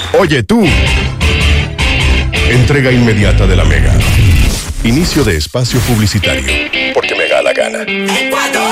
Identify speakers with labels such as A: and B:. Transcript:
A: Oye tú. Entrega inmediata de la Mega. Inicio de espacio publicitario. Porque me da la gana.